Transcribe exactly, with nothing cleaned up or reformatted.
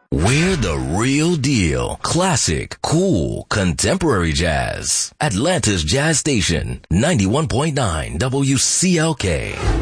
We're the real deal. Classic, cool, contemporary jazz. Atlanta's Jazz Station, ninety-one point nine W C L K.